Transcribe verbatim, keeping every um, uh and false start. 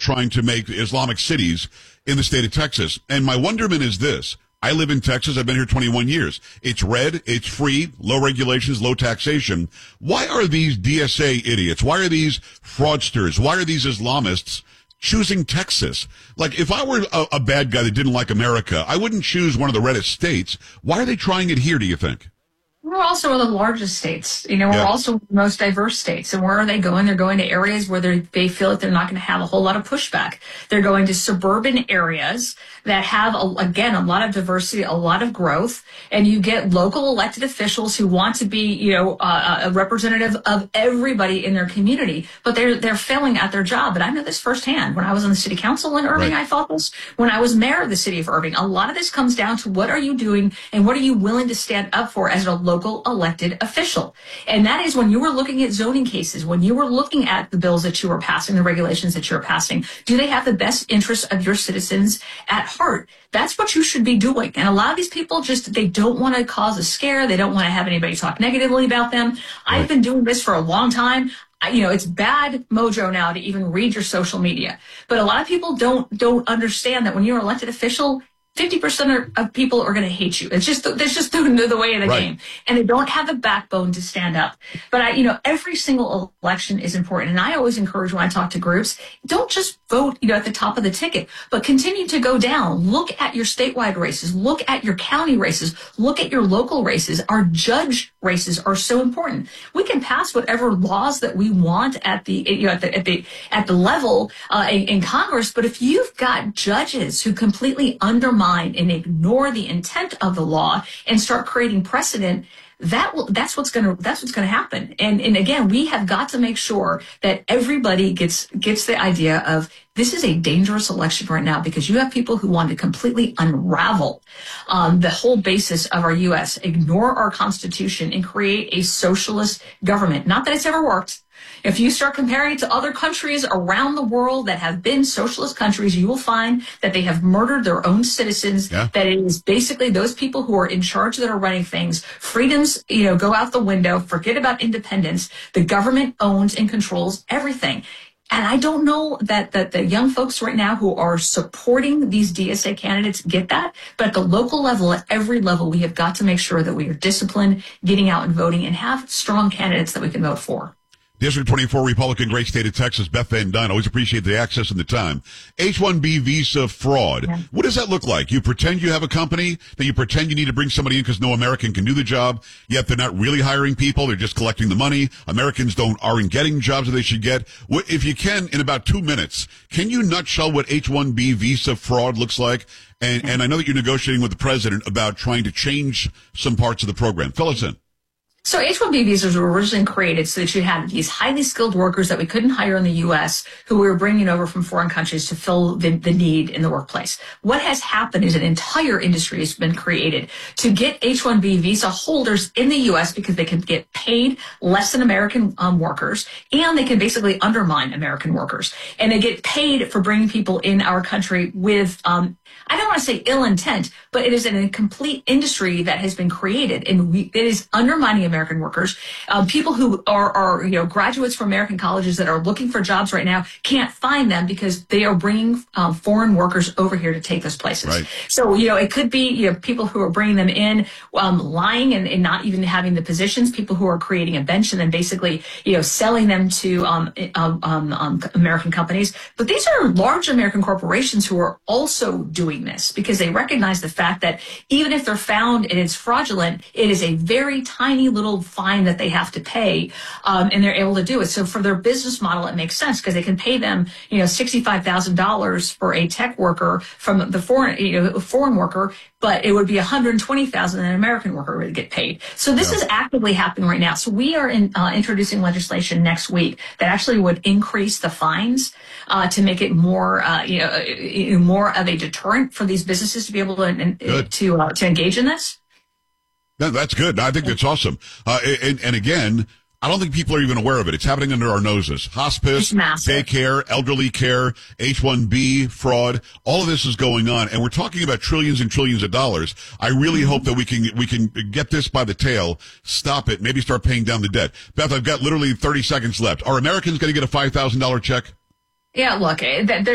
trying to make Islamic cities in the state of Texas. And my wonderment is this. I live in Texas. I've been here twenty-one years. It's red. It's free. Low regulations, low taxation. Why are these D S A idiots? Why are these fraudsters? Why are these Islamists choosing Texas? Like, if I were a, a bad guy that didn't like America, I wouldn't choose one of the reddest states. Why are they trying it here, do you think? We're also one of the largest states. You know, we're Yeah. also the most diverse states. And where are they going? They're going to areas where they they feel like they're not going to have a whole lot of pushback. They're going to suburban areas that have, a, again, a lot of diversity, a lot of growth. And you get local elected officials who want to be, you know, uh, a representative of everybody in their community. But they're they're failing at their job. And I know this firsthand. When I was on the city council in Irving, Right. I thought this. When I was mayor of the city of Irving, a lot of this comes down to what are you doing and what are you willing to stand up for as a local elected official. And that is when you were looking at zoning cases, when you were looking at the bills that you were passing, the regulations that you're passing, do they have the best interests of your citizens at heart? That's what you should be doing. And a lot of these people just, they don't want to cause a scare. They don't want to have anybody talk negatively about them. Right. I've been doing this for a long time. I, you know, it's bad mojo now to even read your social media. But a lot of people don't don't understand that when you're an elected official, fifty percent of people are going to hate you. It's just, that's just the, the way of the Right. game. And they don't have the backbone to stand up. But I, you know, every single election is important. And I always encourage when I talk to groups, don't just vote, you know, at the top of the ticket, but continue to go down. Look at your statewide races. Look at your county races. Look at your local races. Our judge races are so important. We can pass whatever laws that we want at the, you know, at the, at the, at the level uh, in, in Congress. But if you've got judges who completely undermine and ignore the intent of the law and start creating precedent, that will, that's what's going to, that's what's going to happen. And, and again, we have got to make sure that everybody gets, gets the idea of this is a dangerous election right now because you have people who want to completely unravel um, the whole basis of our U S, ignore our Constitution and create a socialist government. Not that it's ever worked. If you start comparing it to other countries around the world that have been socialist countries, you will find that they have murdered their own citizens, yeah. that it is basically those people who are in charge that are running things. Freedoms, you know, go out the window. Forget about independence. The government owns and controls everything. And I don't know that, that the young folks right now who are supporting these D S A candidates get that. But at the local level, at every level, we have got to make sure that we are disciplined, getting out and voting, and have strong candidates that we can vote for. District twenty-four, Republican, great state of Texas, Beth Van Dyne. Always appreciate the access and the time. H one B visa fraud. Yeah. What does that look like? You pretend you have a company, that you pretend you need to bring somebody in because no American can do the job, yet they're not really hiring people. They're just collecting the money. Americans don't aren't getting jobs that they should get. If you can, in about two minutes, can you nutshell what H one B visa fraud looks like? And, and I know that you're negotiating with the president about trying to change some parts of the program. Fill us in. So H one B visas were originally created so that you had these highly skilled workers that we couldn't hire in the U S who we were bringing over from foreign countries to fill the, the need in the workplace. What has happened is an entire industry has been created to get H one B visa holders in the U S because they can get paid less than American um, workers, and they can basically undermine American workers. And they get paid for bringing people in our country with, um, I don't want to say ill intent, but it is a complete industry that has been created, and we, it is undermining American workers. Um, people who are, are, you know, graduates from American colleges that are looking for jobs right now can't find them because they are bringing um, foreign workers over here to take those places. Right. So, you know, it could be, you know, people who are bringing them in, um, lying and, and not even having the positions, people who are creating a bench and then basically, you know, selling them to um, um, um, um, American companies. But these are large American corporations who are also doing this because they recognize the fact that even if they're found and it's fraudulent, it is a very tiny little fine that they have to pay, um, and they're able to do it. So for their business model, it makes sense because they can pay them, you know, sixty-five thousand dollars for a tech worker from the foreign, you know, foreign worker, but it would be one hundred twenty thousand dollars an American worker would get paid. So this yeah. is actively happening right now. So we are in, uh, introducing legislation next week that actually would increase the fines uh, to make it more, uh, you know, more of a deterrent for these businesses to be able to to uh, to engage in this. No, that's good. I think that's awesome. Uh, and, and again, I don't think people are even aware of it. It's happening under our noses. Hospice, daycare, elderly care, H one B fraud. All of this is going on, and we're talking about trillions and trillions of dollars. I really hope that we can we can get this by the tail, stop it, maybe start paying down the debt. Beth, I've got literally thirty seconds left. Are Americans going to get a five thousand dollars check? Yeah, look, there